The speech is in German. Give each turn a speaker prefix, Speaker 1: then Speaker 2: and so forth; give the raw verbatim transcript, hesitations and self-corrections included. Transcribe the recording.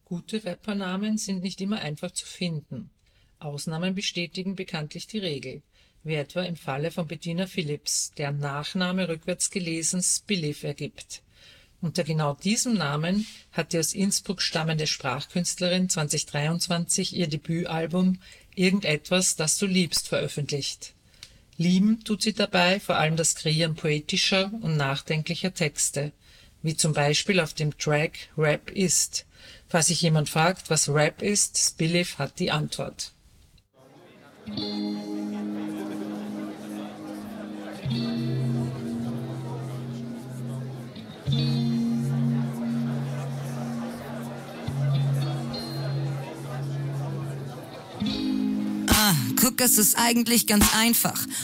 Speaker 1: Gute Rappernamen sind nicht immer einfach zu finden. Ausnahmen bestätigen bekanntlich die Regel, wie etwa im Falle von Bettina Phillips, deren Nachname rückwärts gelesen Spilliff ergibt. Unter genau diesem Namen hat die aus Innsbruck stammende Sprachkünstlerin zwanzig dreiundzwanzig ihr Debütalbum Irgendetwas, das du liebst veröffentlicht. Lieben tut sie dabei vor allem das Kreieren poetischer und nachdenklicher Texte, wie zum Beispiel auf dem Track Rap ist. Falls sich jemand fragt, was Rap ist, Spilliff hat die Antwort.
Speaker 2: Guck, es ist eigentlich ganz einfach.